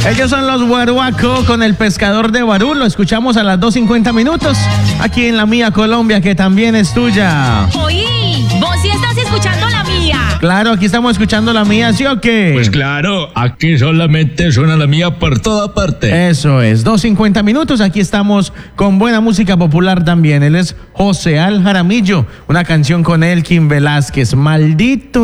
Ellos son los Guaruaco con el pescador de Barú. Lo escuchamos a las 2:50 minutos aquí en La Mía Colombia, que también es tuya. Oye, vos sí estás escuchando La Mía. Claro, aquí estamos escuchando La Mía, ¿sí o qué? Pues claro, aquí solamente suena La Mía por toda parte. Eso es, 2:50 minutos. Aquí estamos con buena música popular también. Él es José Al Jaramillo, una canción con Elkin Velázquez, Maldito